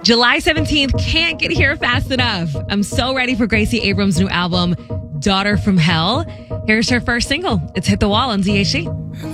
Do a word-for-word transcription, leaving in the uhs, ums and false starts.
July seventeenth, can't get here fast enough. I'm so ready for Gracie Abrams' new album, Daughter from Hell. Here's her first single. It's Hit the Wall on Z H C.